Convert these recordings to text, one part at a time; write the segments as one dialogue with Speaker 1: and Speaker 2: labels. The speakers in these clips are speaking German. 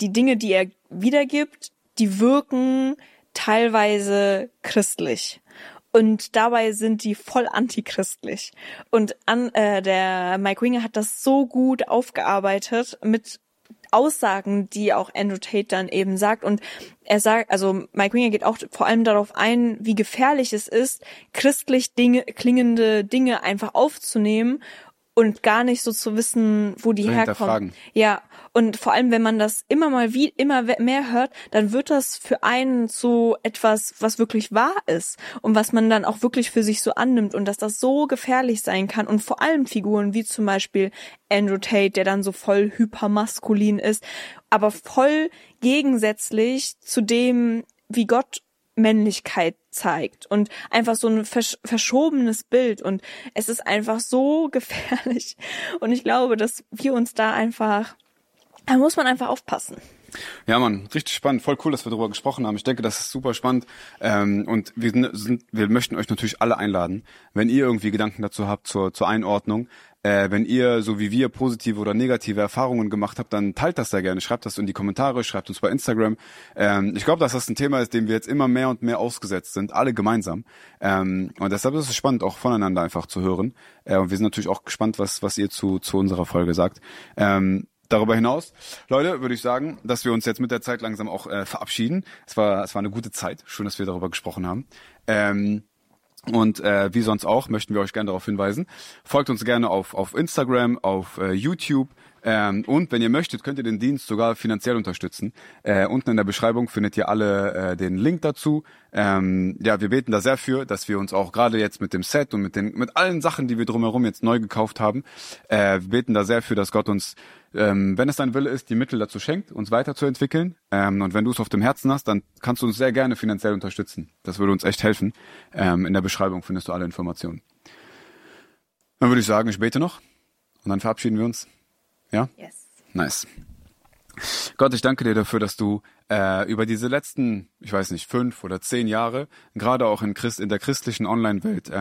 Speaker 1: die Dinge, die er wiedergibt, die wirken teilweise christlich. Und dabei sind die voll antichristlich. Und der Mike Winger hat das so gut aufgearbeitet mit Aussagen, die auch Andrew Tate dann eben sagt. Und er sagt, also Mike Winger geht auch vor allem darauf ein, wie gefährlich es ist, christlich klingende Dinge einfach aufzunehmen und gar nicht so zu wissen, wo die herkommen. Ja, und vor allem, wenn man das immer mehr hört, dann wird das für einen zu etwas, was wirklich wahr ist und was man dann auch wirklich für sich so annimmt und dass das so gefährlich sein kann und vor allem Figuren wie zum Beispiel Andrew Tate, der dann so voll hypermaskulin ist, aber voll gegensätzlich zu dem, wie Gott Männlichkeit zeigt und einfach so ein verschobenes Bild und es ist einfach so gefährlich und ich glaube, dass wir uns da muss man einfach aufpassen.
Speaker 2: Ja, Mann, richtig spannend. Voll cool, dass wir darüber gesprochen haben. Ich denke, das ist super spannend. Und wir möchten euch natürlich alle einladen, wenn ihr irgendwie Gedanken dazu habt zur Einordnung. Wenn ihr, so wie wir, positive oder negative Erfahrungen gemacht habt, dann teilt das sehr gerne. Schreibt das in die Kommentare, schreibt uns bei Instagram. Ich glaube, dass das ein Thema ist, dem wir jetzt immer mehr und mehr ausgesetzt sind, alle gemeinsam. Und deshalb ist es spannend, auch voneinander einfach zu hören. Und wir sind natürlich auch gespannt, was ihr zu unserer Folge sagt. Darüber hinaus, Leute, würde ich sagen, dass wir uns jetzt mit der Zeit langsam auch verabschieden. Es war eine gute Zeit. Schön, dass wir darüber gesprochen haben. Und wie sonst auch, möchten wir euch gerne darauf hinweisen. Folgt uns gerne auf Instagram, auf YouTube. Und wenn ihr möchtet, könnt ihr den Dienst sogar finanziell unterstützen. Unten in der Beschreibung findet ihr alle den Link dazu. Wir beten da sehr für, dass wir uns auch gerade jetzt mit dem Set und mit allen Sachen, die wir drumherum jetzt neu gekauft haben, wir beten da sehr für, dass Gott uns, wenn es sein Wille ist, die Mittel dazu schenkt, uns weiterzuentwickeln. Und wenn du es auf dem Herzen hast, dann kannst du uns sehr gerne finanziell unterstützen. Das würde uns echt helfen. In der Beschreibung findest du alle Informationen. Dann würde ich sagen, ich bete noch und dann verabschieden wir uns. Ja?
Speaker 1: Yes.
Speaker 2: Nice. Gott, ich danke dir dafür, dass du über diese letzten, 5 oder 10 Jahre, gerade auch in der christlichen Online-Welt,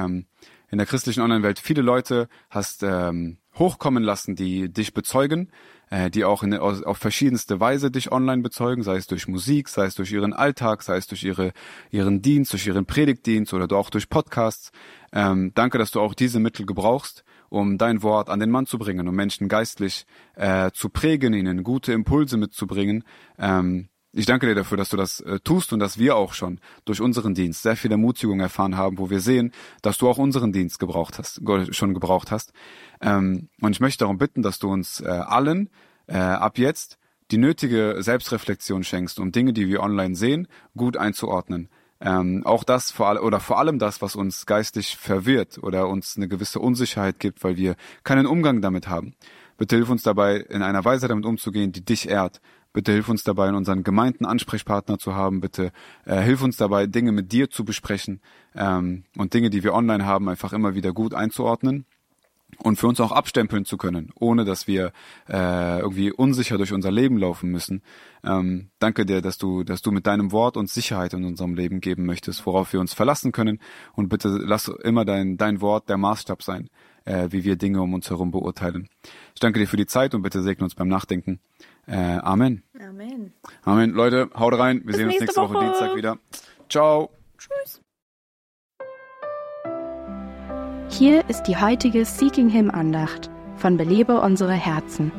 Speaker 2: viele Leute hast hochkommen lassen, die dich bezeugen, die auch auf verschiedenste Weise dich online bezeugen, sei es durch Musik, sei es durch ihren Alltag, sei es durch ihren Dienst, durch ihren Predigtdienst oder auch durch Podcasts. Danke, dass du auch diese Mittel gebrauchst, um dein Wort an den Mann zu bringen, um Menschen geistlich zu prägen, ihnen gute Impulse mitzubringen. Ich danke dir dafür, dass du das tust und dass wir auch schon durch unseren Dienst sehr viel Ermutigung erfahren haben, wo wir sehen, dass du auch unseren Dienst schon gebraucht hast. Und ich möchte darum bitten, dass du uns allen ab jetzt die nötige Selbstreflexion schenkst, um Dinge, die wir online sehen, gut einzuordnen. Auch das vor allem das, was uns geistig verwirrt oder uns eine gewisse Unsicherheit gibt, weil wir keinen Umgang damit haben. Bitte hilf uns dabei, in einer Weise damit umzugehen, die dich ehrt. Bitte hilf uns dabei, in unseren Gemeinden Ansprechpartner zu haben. Bitte hilf uns dabei, Dinge mit dir zu besprechen und Dinge, die wir online haben, einfach immer wieder gut einzuordnen und für uns auch abstempeln zu können, ohne dass wir irgendwie unsicher durch unser Leben laufen müssen. Danke dir, dass du mit deinem Wort uns Sicherheit in unserem Leben geben möchtest, worauf wir uns verlassen können. Und bitte lass immer dein Wort der Maßstab sein, wie wir Dinge um uns herum beurteilen. Ich danke dir für die Zeit und bitte segne uns beim Nachdenken. Amen.
Speaker 1: Amen.
Speaker 2: Amen. Leute, haut rein. Wir sehen uns nächste Woche Dienstag wieder. Ciao.
Speaker 1: Tschüss.
Speaker 3: Hier ist die heutige Seeking Him Andacht von Belebe unsere Herzen.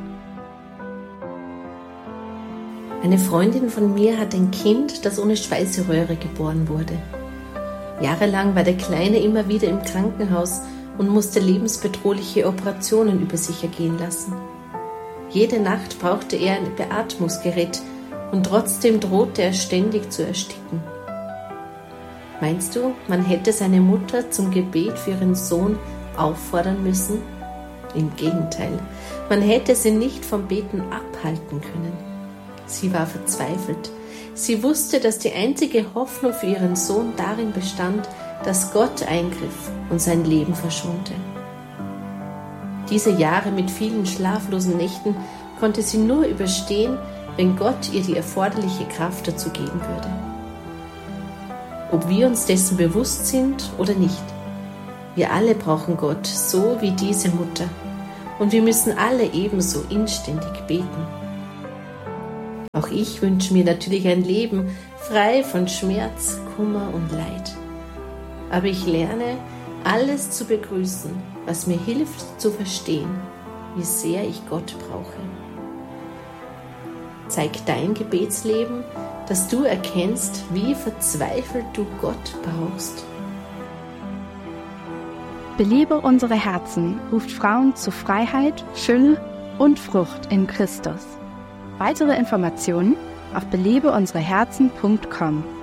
Speaker 4: Eine Freundin von mir hat ein Kind, das ohne Speiseröhre geboren wurde. Jahrelang war der Kleine immer wieder im Krankenhaus und musste lebensbedrohliche Operationen über sich ergehen lassen. Jede Nacht brauchte er ein Beatmungsgerät und trotzdem drohte er ständig zu ersticken. Meinst du, man hätte seine Mutter zum Gebet für ihren Sohn auffordern müssen? Im Gegenteil, man hätte sie nicht vom Beten abhalten können. Sie war verzweifelt. Sie wusste, dass die einzige Hoffnung für ihren Sohn darin bestand, dass Gott eingriff und sein Leben verschonte. Diese Jahre mit vielen schlaflosen Nächten konnte sie nur überstehen, wenn Gott ihr die erforderliche Kraft dazu geben würde. Ob wir uns dessen bewusst sind oder nicht, wir alle brauchen Gott, so wie diese Mutter. Und wir müssen alle ebenso inständig beten. Auch ich wünsche mir natürlich ein Leben frei von Schmerz, Kummer und Leid. Aber ich lerne, alles zu begrüßen, was mir hilft zu verstehen, wie sehr ich Gott brauche. Zeig dein Gebetsleben, dass du erkennst, wie verzweifelt du Gott brauchst.
Speaker 3: Belebe unsere Herzen ruft Frauen zu Freiheit, Fülle und Frucht in Christus. Weitere Informationen auf belebeunsereherzen.com.